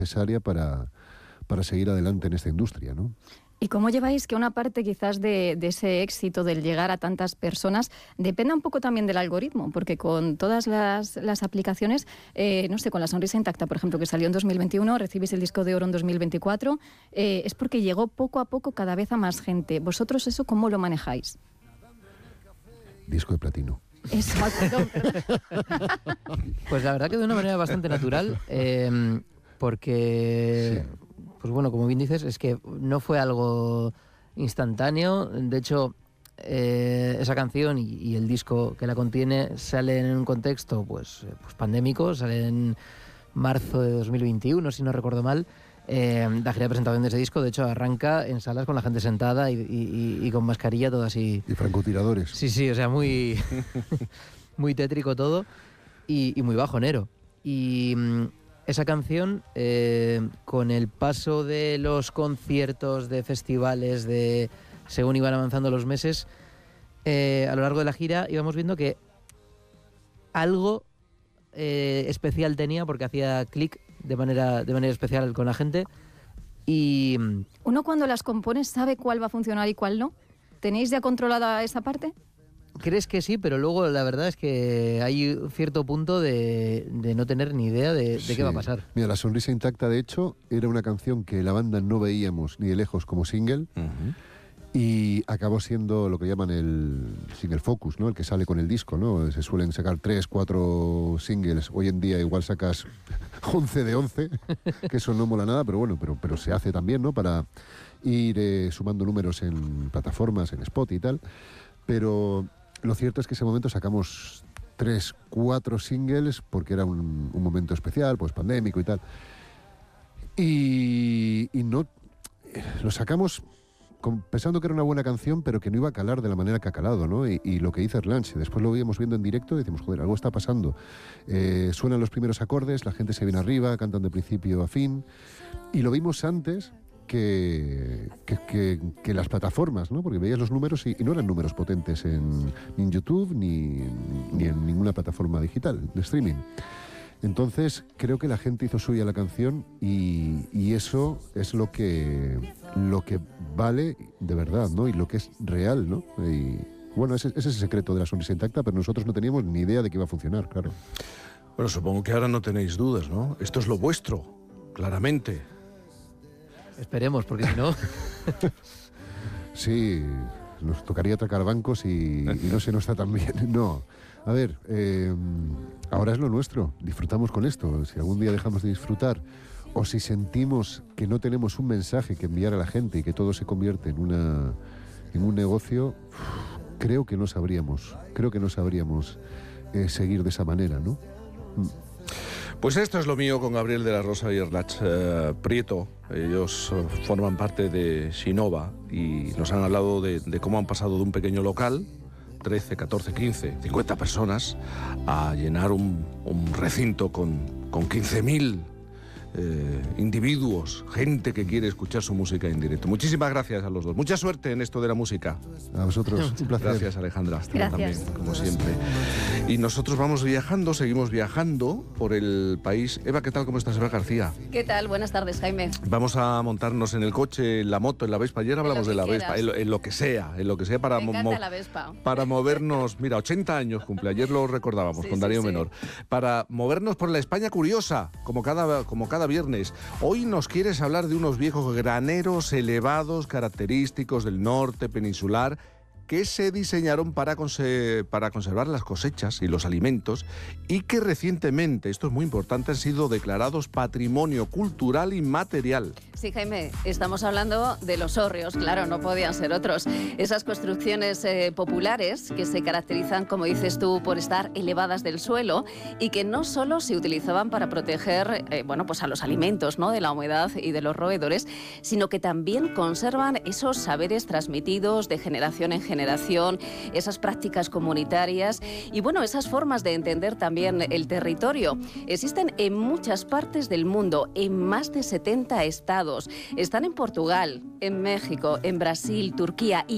necesaria para seguir adelante en esta industria, ¿no? ¿Y cómo lleváis que una parte quizás de ese éxito, del llegar a tantas personas, dependa un poco también del algoritmo? Porque con todas las aplicaciones, no sé, con La Sonrisa Intacta, por ejemplo, que salió en 2021, recibís el disco de oro en 2024, es porque llegó poco a poco cada vez a más gente. ¿Vosotros eso cómo lo manejáis? Disco de platino. Eso, perdón. Pues la verdad que de una manera bastante natural, porque... Sí. Pues bueno, como bien dices, es que no fue algo instantáneo. De hecho, esa canción y el disco que la contiene salen en un contexto pues pandémico, sale en marzo de 2021, si no recuerdo mal. La gira de presentación de ese disco, de hecho, arranca en salas con la gente sentada y con mascarilla, todo así. Y francotiradores. Sí, o sea, muy, muy tétrico todo y muy bajonero. Y... esa canción, con el paso de los conciertos, de festivales, según iban avanzando los meses, a lo largo de la gira íbamos viendo que algo especial tenía, porque hacía clic de manera especial con la gente. Y ¿uno cuando las compone sabe cuál va a funcionar y cuál no? ¿Tenéis ya controlada esa parte? Crees que sí, pero luego la verdad es que hay cierto punto de no tener ni idea de qué va a pasar. Mira, La Sonrisa Intacta, de hecho, era una canción que la banda no veíamos ni de lejos como single, y acabó siendo lo que llaman el single focus, ¿no? El que sale con el disco, ¿no? Se suelen sacar 3, 4 singles. Hoy en día igual sacas 11 de 11, que eso no mola nada, pero bueno, pero se hace también, ¿no? Para ir sumando números en plataformas, en Spot y tal. Pero... lo cierto es que ese momento sacamos 3, 4 singles porque era un momento especial, pues pandémico y tal. Y no lo sacamos pensando que era una buena canción, pero que no iba a calar de la manera que ha calado, ¿no? Y lo que dice Erlanche, después lo íbamos viendo en directo y decimos, joder, algo está pasando. Suenan los primeros acordes, la gente se viene arriba, cantan de principio a fin. Y lo vimos antes que las plataformas, ¿no? Porque veías los números y no eran números potentes ni en YouTube ni en ninguna plataforma digital de streaming. Entonces creo que la gente hizo suya la canción y eso es lo que vale de verdad, ¿no? Y lo que es real, ¿no? Y bueno, ese es el secreto de La Sonrisa Intacta, pero nosotros no teníamos ni idea de que iba a funcionar, claro. Bueno, supongo que ahora no tenéis dudas, ¿no? Esto es lo vuestro, claramente. Esperemos, porque si no... Sí, nos tocaría atracar bancos y no se nos está tan bien. No, a ver, ahora es lo nuestro, disfrutamos con esto. Si algún día dejamos de disfrutar o si sentimos que no tenemos un mensaje que enviar a la gente y que todo se convierte en un negocio, creo que no sabríamos seguir de esa manera, ¿no? Pues esto es lo mío con Gabriel de la Rosa y Erlach Prieto. Ellos forman parte de Sinova y nos han hablado de cómo han pasado de un pequeño local, 13, 14, 15, 50 personas, a llenar un recinto con 15.000 individuos, gente que quiere escuchar su música en directo. Muchísimas gracias a los dos. Mucha suerte en esto de la música. A vosotros, un placer. Gracias, Alejandra. Hasta Gracias. también, como siempre. Y nosotros vamos viajando, seguimos viajando por el país. Eva, ¿qué tal? ¿Cómo estás, Eva García? ¿Qué tal? Buenas tardes, Jaime. Vamos a montarnos en el coche, en la moto, en la Vespa. Ayer hablamos de la Vespa, en lo que sea para, Me encanta la Vespa. para movernos. Mira, 80 años cumple, ayer lo recordábamos con Darío Menor. Para movernos por la España curiosa, como cada viernes. Hoy nos quieres hablar de unos viejos graneros elevados, característicos del norte peninsular, que se diseñaron para conservar las cosechas y los alimentos y que recientemente, esto es muy importante, han sido declarados Patrimonio Cultural Inmaterial. Sí, Jaime, estamos hablando de los hórreos, claro, no podían ser otros. Esas construcciones populares que se caracterizan, como dices tú, por estar elevadas del suelo y que no solo se utilizaban para proteger pues a los alimentos, ¿no?, de la humedad y de los roedores, sino que también conservan esos saberes transmitidos de generación en generación, esas prácticas comunitarias y bueno, esas formas de entender también el territorio. Existen en muchas partes del mundo, en más de 70 estados. Están en Portugal, en México, en Brasil, Turquía y